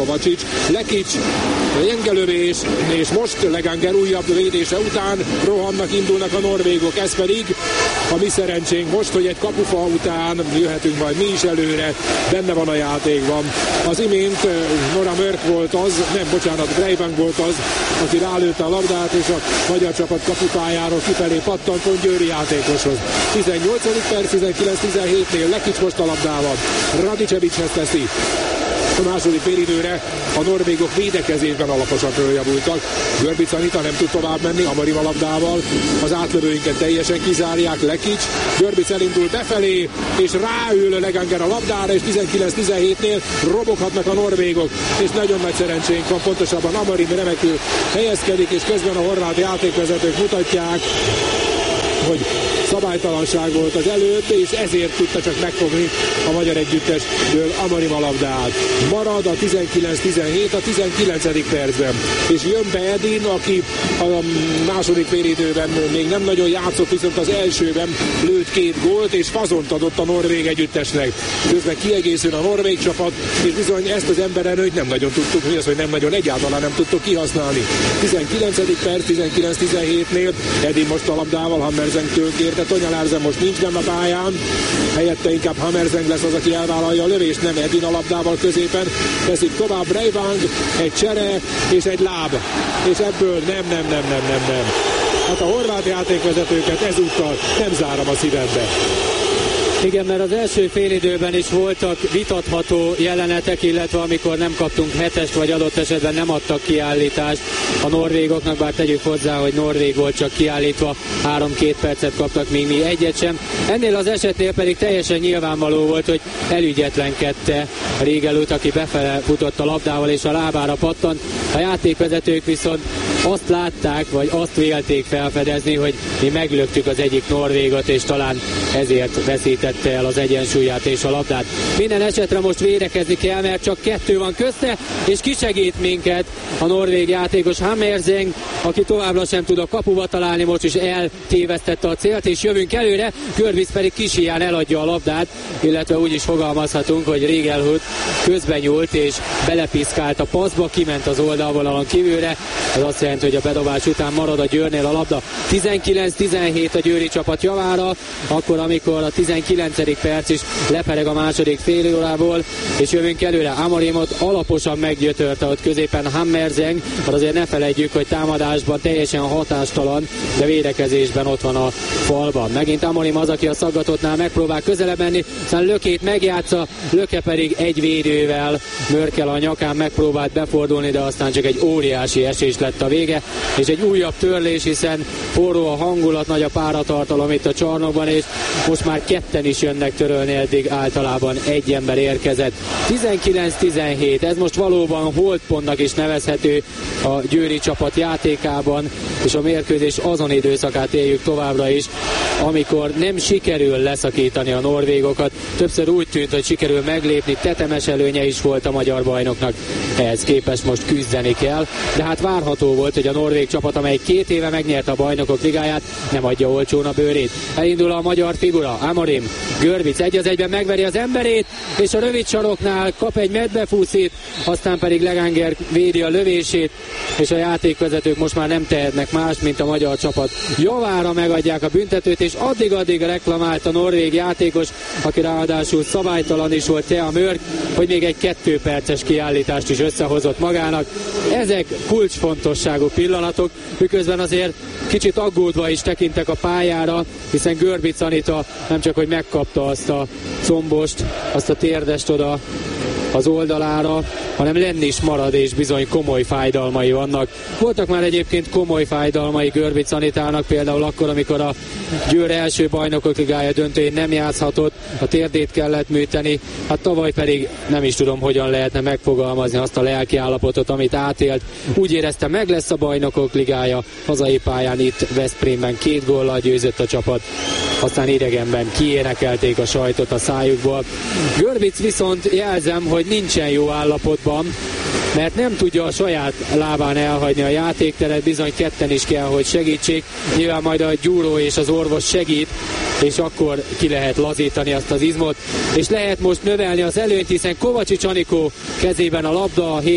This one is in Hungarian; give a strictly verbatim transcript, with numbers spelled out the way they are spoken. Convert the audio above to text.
Kovacic, Lekic, jengelövés, és most Leganger újabb védése után rohannak, indulnak a norvégok, ez pedig a mi szerencsénk most, hogy egy kapufa után jöhetünk majd mi is előre, benne van a játékban. Az imént Nora Mörk volt az, nem, bocsánat, Breivang volt az, aki rálőtte a labdát, és a magyar csapat kapufájáról kifelé pattant pont győri játékoshoz. tizennyolcadik perc, tizenkilenc tizenhétnél Lekic most a labdával, Radicevichez teszi. A második félidőre a norvégok védekezésben alaposan följavultak. Görbic Anita nem tud tovább menni, Amarim a labdával, az átlövőinket teljesen kizárják, Lekic, Görbic elindul befelé, és ráül Leganger a labdára, és tizenkilenc tizenhétnél roboghatnak a norvégok, és nagyon nagy szerencsénk van, pontosabban Amarim remekül helyezkedik, és közben a horvát játékvezetők mutatják, hogy szabálytalanság volt az előtt, és ezért tudta csak megfogni a magyar együttesből Amarim a labdát. Marad a tizenkilenc tizenhét a tizenkilencedik percben, és jön be Edin, aki a második félidőben még nem nagyon játszott, viszont az elsőben lőtt két gólt, és fazont adott a norvég együttesnek. Közben kiegészül a norvég csapat, és bizony ezt az emberelőnyt nem nagyon tudtuk, mi az, hogy nem nagyon, egyáltalán nem tudtuk kihasználni. tizenkilencedik perc, tizenkilenc tizenhétnél Edin most a labdával Hammerzengtől kérte, Tonya Larsen most nincs benne a pályán, helyette inkább Hammerzeng lesz az, aki elvállalja a lövést, nem Edin a labdával középen, teszik tovább Breivang, egy csere és egy láb, és ebből nem, nem, nem, nem, nem, nem. Hát a horvát játékvezetőket ezúttal nem zárom a szívembe. Igen, mert az első félidőben is voltak vitatható jelenetek, illetve amikor nem kaptunk hetest, vagy adott esetben nem adtak kiállítást a norvégoknak, bár tegyük hozzá, hogy norvég volt csak kiállítva, három-két percet kaptak, még mi egyet sem. Ennél az esetnél pedig teljesen nyilvánvaló volt, hogy elügyetlenkedte Régelut, aki befele futott a labdával és a lábára pattant. A játékvezetők viszont azt látták, vagy azt vélték felfedezni, hogy mi meglöktük az egyik norvégot, és talán ezért veszítette el az egyensúlyát és a labdát. Minden esetre most védekezni kell, mert csak kettő van közte, és kisegít minket a norvég játékos Hammerzeng, aki továbbra sem tud a kapuba találni, most is eltévesztette a célt, és jövünk előre, Görbic pedig kis híján eladja a labdát, illetve úgy is fogalmazhatunk, hogy Regelhut közben nyúlt és belepiszkált a passzba, kiment az oldalvonalon kívülre, ez azt jelenti, hogy a bedobás után marad a Győrnél a labda. tizenkilenc tizenhét a győri csapat javára, akkor amikor a tizenkilencedik perc is lepereg a második fél órából, és jövünk előre. Amarimot alaposan meggyötörte ott középen Hammerzeng, mert azért ne felejtjük, hogy támadásban teljesen hatástalan, de védekezésben ott van a falban. Megint Amarim az, aki a szaggatottnál megpróbál közelebb menni, aztán Lökét megjátsza, Löke pedig egy védővel Mörkel a nyakán megpróbált befordulni, de aztán csak egy óriási esés lett a vége, és egy újabb törlés, hiszen forró a hangulat, nagy a páratartalom itt a csarnokban, és most már ketten is jönnek törölni, eddig általában egy ember érkezett. tizenkilenc tizenhét, ez most valóban holdpontnak is nevezhető a győri csapat játékában, és a mérkőzés azon időszakát éljük továbbra is, amikor nem sikerül leszakítani a norvégokat. Többször úgy tűnt, hogy sikerül meglépni, tetemes előnye is volt a magyar bajnoknak. Ehhez képest most küzdeni kell, de hát várható volt, hogy a norvég csapat, amely két éve megnyerte a bajnokok ligáját, nem adja olcsón a bőrét. Elindul a magyar figura, Amarim, Görbic egy az egyben megveri az emberét, és a rövid saroknál kap egy medbefúszit, aztán pedig Leganger védi a lövését, és a játékvezetők most már nem tehetnek más, mint a magyar csapat javára megadják a büntetőt, és addig-addig reklamált a norvég játékos, aki ráadásul szabálytalan is volt, Thea Mörk, hogy még egy kettő perces kiállítást is összehozott magának. Ezek kulcsfontosságú pillanatok, miközben azért kicsit aggódva is tekintek a pályára, hiszen Görbic Anita nem csak, hogy megkapta azt a combost, azt a térdest oda az oldalára, hanem lenni is marad, és bizony komoly fájdalmai vannak. Voltak már egyébként komoly fájdalmai Görbic Anitának, például akkor, amikor a Győr első bajnokok ligája döntőjén nem játszhatott, a térdét kellett műteni, hát tavaly pedig nem is tudom, hogyan lehetne megfogalmazni azt a lelki állapotot, amit átélt. Úgy érezte, meg lesz a bajnokok ligája, hazai pályán itt Veszprémben két góllal győzött a csapat, aztán idegenben kiénekelték a sajtot a szájukból. Görbic viszont jelzem, hogy nincsen jó állapotban, mert nem tudja a saját lábán elhagyni a játékteret, bizony ketten is kell, hogy segítsék. Nyilván majd a gyúró és az orvos segít, és akkor ki lehet lazítani azt az izmot, és lehet most növelni az előnyt, hiszen Kovacic Anikó kezében a labda, a